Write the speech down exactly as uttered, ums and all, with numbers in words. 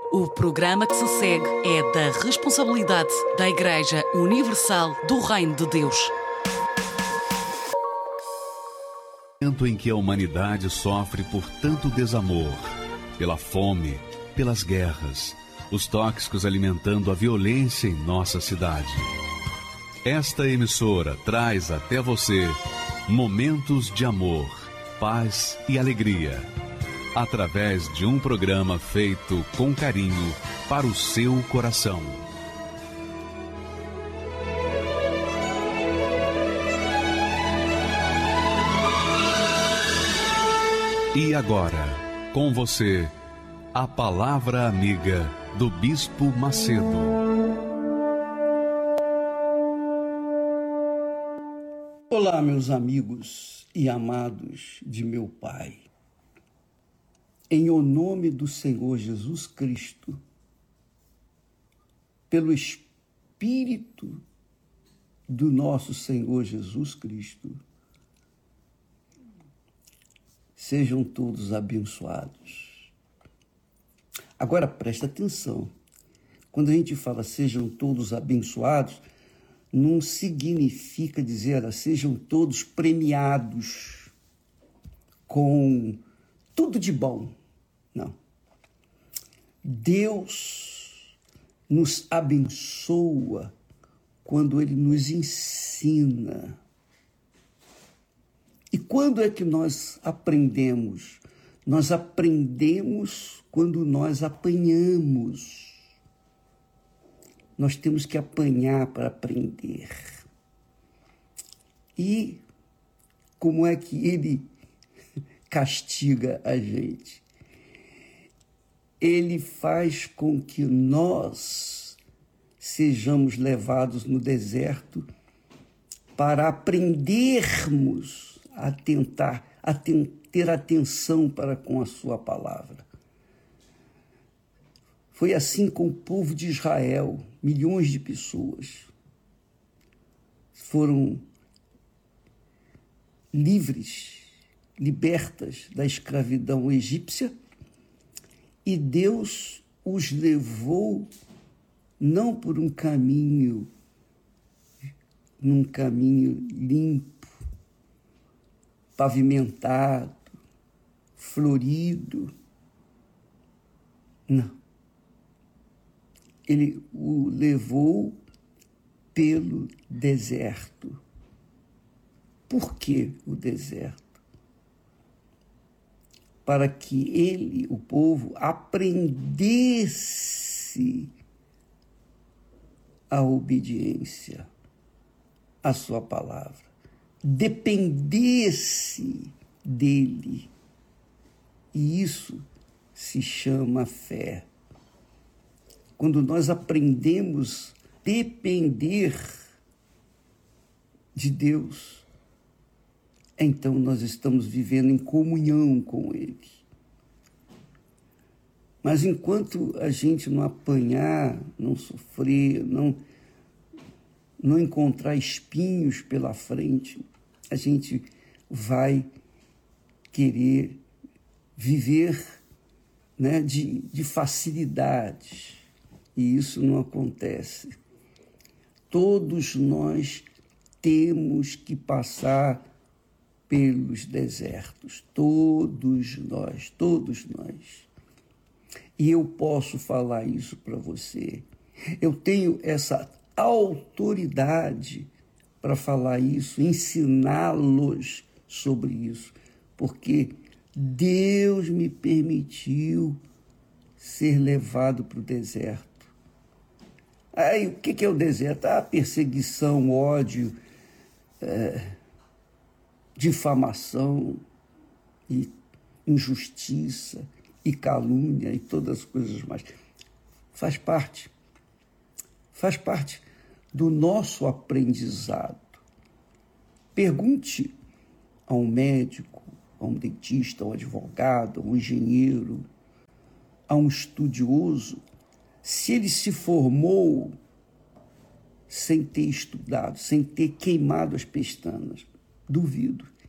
O programa que se segue é da responsabilidade da Igreja Universal do Reino de Deus. Momento em que a humanidade sofre por tanto desamor, pela fome, pelas guerras, os tóxicos alimentando a violência em nossa cidade. Esta emissora traz até você momentos de amor, paz e alegria, através de um programa feito com carinho para o seu coração. E agora, com você, a Palavra Amiga do Bispo Macedo. Olá, meus amigos e amados de meu Pai. Em o nome do Senhor Jesus Cristo, pelo Espírito do nosso Senhor Jesus Cristo, sejam todos abençoados. Agora presta atenção. Quando a gente fala sejam todos abençoados, não significa dizer ah, sejam todos premiados com tudo de bom. Não. Deus nos abençoa quando Ele nos ensina. E quando é que nós aprendemos? Nós aprendemos quando nós apanhamos. Nós temos que apanhar para aprender. E como é que Ele castiga a gente? Ele faz com que nós sejamos levados no deserto para aprendermos a tentar, a ter atenção para com a sua palavra. Foi assim com o povo de Israel, milhões de pessoas foram livres, libertas da escravidão egípcia, e Deus os levou não por um caminho, num caminho limpo, pavimentado, florido. Não. Ele o levou pelo deserto. Por que o deserto? Para que ele, o povo, aprendesse a obediência à sua palavra. Dependesse dele. E isso se chama fé. Quando nós aprendemos a depender de Deus, então nós estamos vivendo em comunhão com Ele. Mas enquanto a gente não apanhar, não sofrer, não, não encontrar espinhos pela frente, a gente vai querer viver, né, de, de facilidades. E isso não acontece. Todos nós temos que passar pelos desertos. Todos nós, todos nós. E eu posso falar isso para você. Eu tenho essa autoridade para falar isso, ensiná-los sobre isso, porque Deus me permitiu ser levado para o deserto. Aí, o que é o deserto? Ah, perseguição, ódio, é, difamação, e injustiça, e calúnia, e todas as coisas mais. Faz parte. Faz parte do nosso aprendizado. Pergunte a um médico, a um dentista, a um advogado, a um engenheiro, a um estudioso, se ele se formou sem ter estudado, sem ter queimado as pestanas. Duvido.